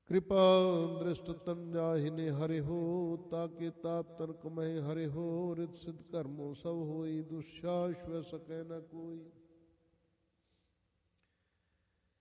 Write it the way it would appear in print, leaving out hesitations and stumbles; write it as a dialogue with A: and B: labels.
A: कृपा दृष्ट तन जाहिने हरे हो, ताके ताप तन कमहि हरे हो। रित सिद्ध कर्मों सब होई, दुष्साहस सकै न कोई।